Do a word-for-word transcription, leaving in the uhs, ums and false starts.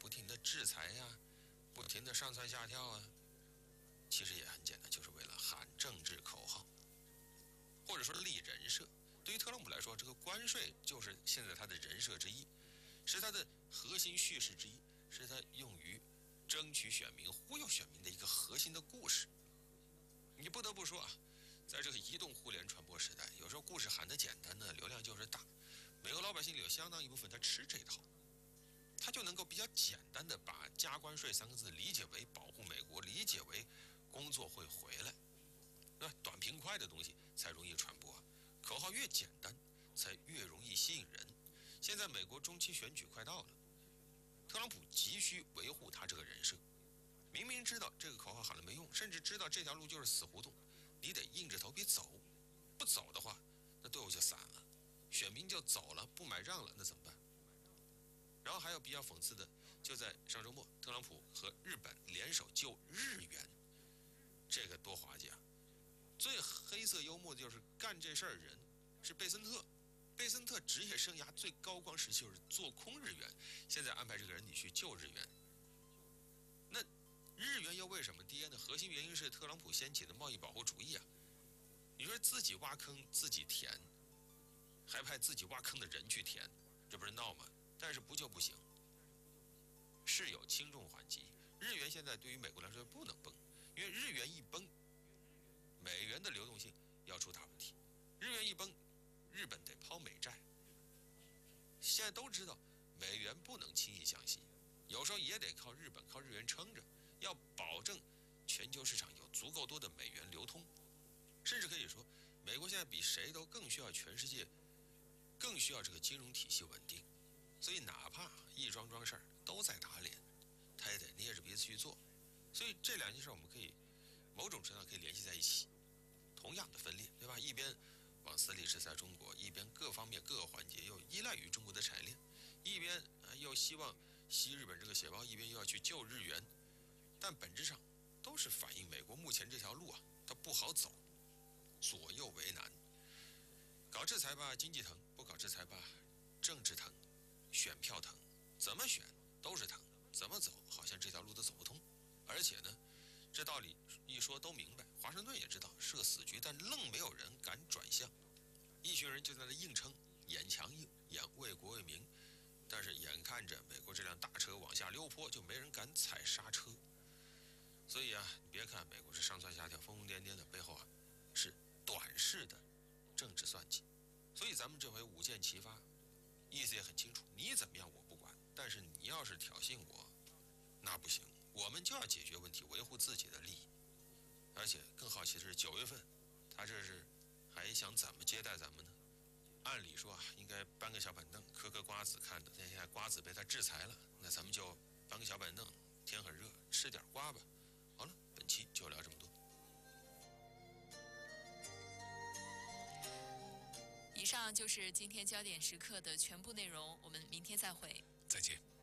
不停的制裁呀、啊，不停的上蹿下跳啊，其实也很简单，就是为了喊政治口号，或者说立人设。对于特朗普来说，这个关税就是现在他的人设之一，是他的核心叙事之一，是他用于争取选民、忽悠选民的一个核心的故事。你不得不说啊，在这个移动互联传播时代，有时候故事喊得简单呢，流量就是大。美国老百姓里有相当一部分他吃这套，他就能够比较简单的把加关税三个字理解为保护美国，理解为工作会回来，那短平快的东西才容易传播，口号越简单才越容易吸引人。现在美国中期选举快到了，特朗普急需维护他这个人设，明明知道这个口号喊了没用，甚至知道这条路就是死胡同，你得硬着头皮走，不走的话那队伍就散了，选民就走了，不买账了，那怎么办？然后还有比较讽刺的，就在上周末，特朗普和日本联手救日元，这个多滑稽啊！最黑色幽默的就是干这事儿人是贝森特，贝森特职业生涯最高光时期就是做空日元，现在安排这个人你去救日元，那日元又为什么跌呢？核心原因是特朗普掀起的贸易保护主义啊！你说自己挖坑自己填，还派自己挖坑的人去填，这不是闹吗？但是不救不行，事有轻重缓急。日元现在对于美国来说不能崩，因为日元一崩，美元的流动性要出大问题。日元一崩，日本得抛美债。现在都知道美元不能轻易降息，有时候也得靠日本靠日元撑着，要保证全球市场有足够多的美元流通。甚至可以说，美国现在比谁都更需要全世界，更需要这个金融体系稳定。所以哪怕一桩桩事儿都在打脸，他也得捏着鼻子去做。所以这两件事我们可以某种程度上可以联系在一起，同样的分裂，对吧？一边往死里制裁中国，一边各方面各个环节又依赖于中国的产业链，一边啊又希望吸日本这个血包，一边又要去救日元，但本质上都是反映美国目前这条路啊，它不好走，左右为难。搞制裁吧，经济疼；不搞制裁吧，政治疼。选票疼，怎么选都是疼，怎么走好像这条路都走不通。而且呢，这道理一说都明白，华盛顿也知道是个死局，但愣没有人敢转向。一群人就在那硬撑，演强硬，演为国为民，但是眼看着美国这辆大车往下溜坡，就没人敢踩刹车。所以啊，你别看美国是上蹿下跳、疯疯癫癫的，背后啊是短视的政治算计。所以咱们这回舞剑齐发，意思也很清楚，你怎么样我不管，但是你要是挑衅我，那不行，我们就要解决问题，维护自己的利益。而且更好奇的是，九月份他这是还想怎么接待咱们呢？按理说啊，应该搬个小板凳，嗑嗑瓜子看的，但现在瓜子被他制裁了，那咱们就搬个小板凳，天很热，吃点瓜吧。好了，本期就聊这么多。 以上就是今天焦点时刻的全部内容，我们明天再会。 再见。